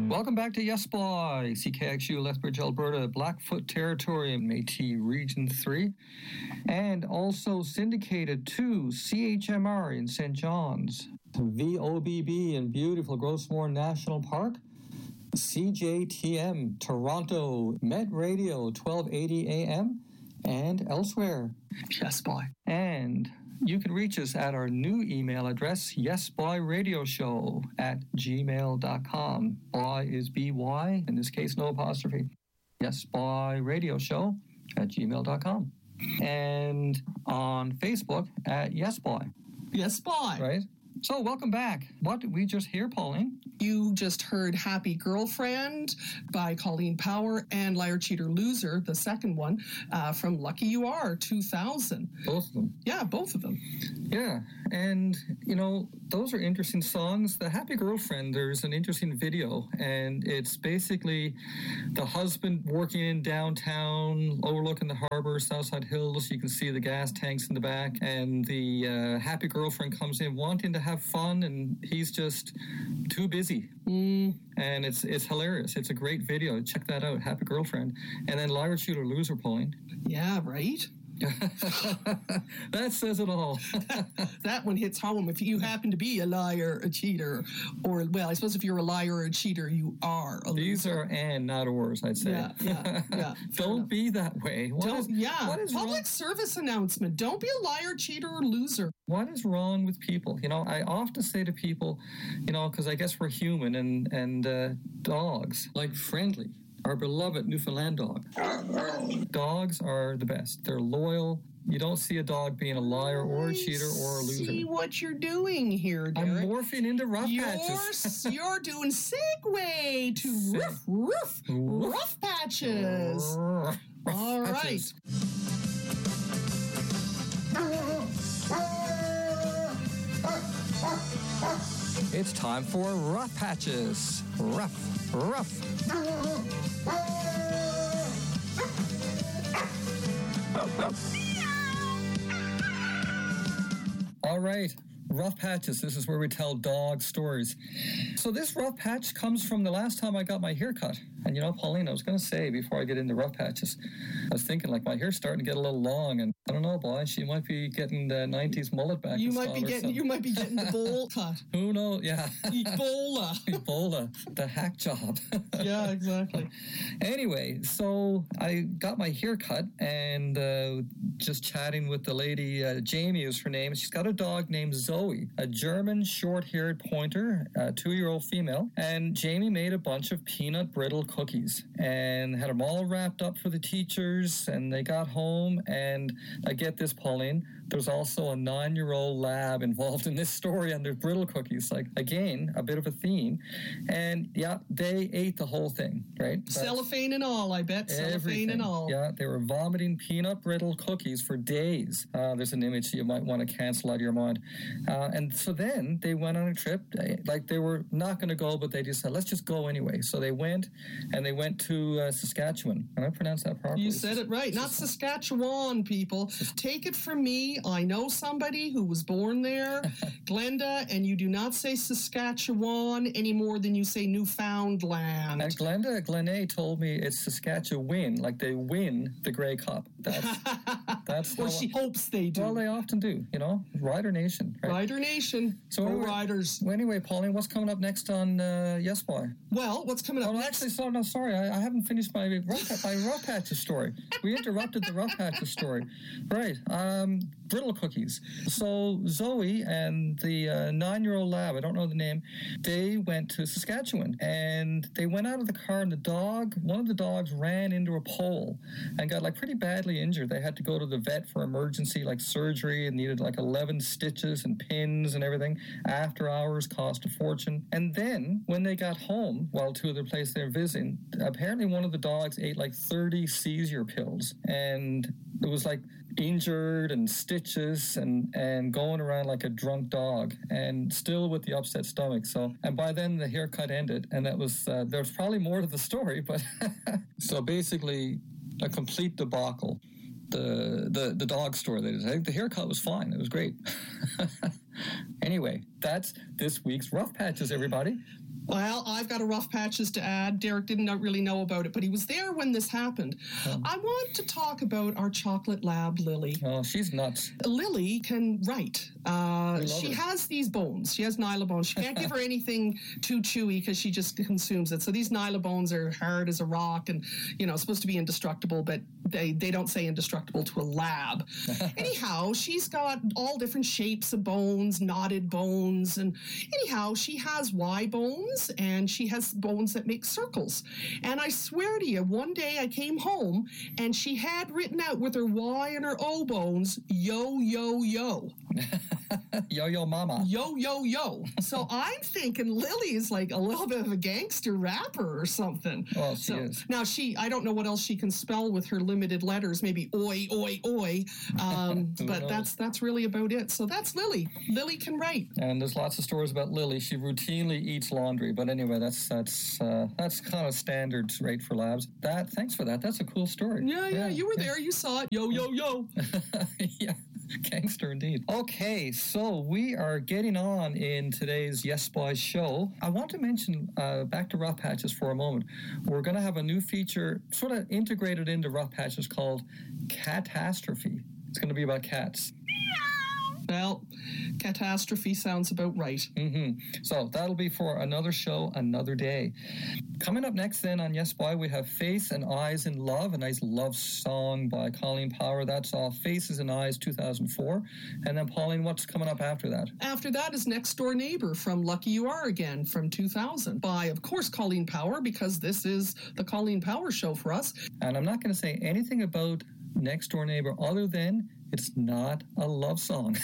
Welcome back to Yes Boy, CKXU, Lethbridge, Alberta, Blackfoot Territory, Métis Region 3, and also syndicated to CHMR in St. John's, VOBB in beautiful Grossmore National Park, CJTM, Toronto, Met Radio, 1280 AM, and elsewhere. Yes Boy. And you can reach us at our new email address, yesboyradioshow@gmail.com. Boy is B-Y, in this case, no apostrophe. Yesboyradioshow@gmail.com. And on Facebook at Yesboy. Yes Boy. Right? So, welcome back. What did we just hear, Pauline? You just heard Happy Girlfriend by Colleen Power and Liar, Cheater, Loser, the second one, from Lucky You Are, 2000. Both of them. Yeah, both of them. Yeah, and, you know, those are interesting songs. The Happy Girlfriend, there's an interesting video, and it's basically the husband working in downtown, overlooking the harbor, Southside Hills. You can see the gas tanks in the back, and the happy girlfriend comes in wanting to have fun, and he's just too busy. And it's hilarious. It's a great video. Check that out, Happy Girlfriend. And then Liar, Cheater, Loser, Pauline. Yeah, right? That says it all. That one hits home. If you happen to be a liar, a cheater, or, well, I suppose if you're a liar or a cheater, you are a loser. These are and, not ors, I'd say. Yeah. Don't be that way. What is Public wrong? Service announcement. Don't be a liar, cheater, or loser. What is wrong with people? You know, I often say to people, you know, because I guess we're human, and dogs, like Friendly, our beloved Newfoundland dog. Dogs are the best. They're loyal. You don't see a dog being a liar or a cheater or a loser. See what you're doing here, Derek. I'm morphing into rough patches. You're doing segue to rough patches. All right. It's time for Rough Patches. Rough. All right, Rough Patches. This is where we tell dog stories. So this rough patch comes from the last time I got my hair cut. And, you know, Pauline, I was going to say before I get into rough patches, I was thinking, like, my hair's starting to get a little long, and I don't know, boy, she might be getting the 90s mullet back. You might be getting the bowl cut. Who knows? Yeah. Ebola, the hack job. Yeah, exactly. Anyway, so I got my hair cut, and just chatting with the lady, Jamie is her name. She's got a dog named Zoe, a German short-haired pointer, a 2-year-old female, and Jamie made a bunch of peanut brittle cookies and had them all wrapped up for the teachers, and they got home, and I get this, Pauline, there's also a 9-year-old lab involved in this story under brittle cookies. Like, again, a bit of a theme. And, yeah, they ate the whole thing, right? Cellophane and all, I bet. Cellophane and all. Yeah, they were vomiting peanut brittle cookies for days. There's an image you might want to cancel out of your mind. And so then they went on a trip. Like, they were not going to go, but they just said, let's just go anyway. So they went, and they went to Saskatchewan. Can I pronounce that properly? You said it right. Not Saskatchewan, people. Take it from me. I know somebody who was born there, Glenda, and you do not say Saskatchewan any more than you say Newfoundland. And Glenay told me it's Saskatchewan, like they win the Grey Cup. That's or she hopes they do. Well, they often do, you know. Rider Nation. Right? Rider Nation. So anyway, Riders. Well, anyway, Pauline, what's coming up next on Yes Boy? Well, what's coming up next? Actually, sorry. I haven't finished my rough patches story. We interrupted the rough patches story. Right. Brittle cookies. So Zoe and the 9-year-old lab, I don't know the name, they went to Saskatchewan, and they went out of the car, and one of the dogs ran into a pole and got like pretty badly injured. They had to go to the vet for emergency like surgery and needed like 11 stitches and pins and everything. After hours, cost a fortune. And then when they got home, to the place they were visiting, apparently one of the dogs ate like 30 seizure pills, and it was like injured and stitches and going around like a drunk dog, and still with the upset stomach. So, and by then the haircut ended, and that was there's probably more to the story, but so basically a complete debacle. The dog story they did. The haircut was fine. It was great. Anyway, that's this week's Rough Patches, everybody. Well, I've got a rough patches to add. Derek didn't really know about it, but he was there when this happened. I want to talk about our chocolate lab, Lily. Oh, she's nuts. Lily can write. She has these bones. She has Nyla bones. She can't give her anything too chewy because she just consumes it. So these Nyla bones are hard as a rock and, supposed to be indestructible, but they don't say indestructible to a lab. Anyhow, she's got all different shapes of bones, knotted bones. And anyhow, she has Y bones. And she has bones that make circles. And I swear to you, one day I came home and she had written out with her Y and her O bones, yo, yo, yo. Yo, yo, mama. Yo, yo, yo. So I'm thinking Lily is like a little bit of a gangster rapper or something. Well, she is. Now, I don't know what else she can spell with her limited letters, maybe oi, oi, oi. But that's really about it. So that's Lily. Lily can write. And there's lots of stories about Lily. She routinely eats laundry. But anyway, that's kind of standard rate for labs. Thanks for that. That's a cool story. Yeah. You were there. You saw it. Yo, yo, yo. Yeah. Gangster indeed. Okay, so we are getting on in today's Yes Boys show. I want to mention, back to Rough Patches for a moment, we're going to have a new feature sort of integrated into Rough Patches called Catastrophe. It's going to be about cats. Well, catastrophe sounds about right. Mm-hmm. So that'll be for another show, another day. Coming up next then on Yes Boy, we have Face and Eyes in Love, a nice love song by Colleen Power. That's off Faces and Eyes 2004. And then, Pauline, what's coming up after that? After that is Next Door Neighbor from Lucky You Are Again from 2000 by, of course, Colleen Power, because this is the Colleen Power show for us. And I'm not going to say anything about Next Door Neighbor other than it's not a love song.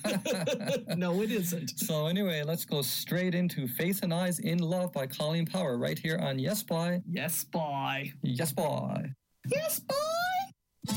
No, it isn't. So anyway, let's go straight into Face and Eyes in Love by Colleen Power right here on Yes Boy. Yes, boy. Yes Boy. Yes, boy.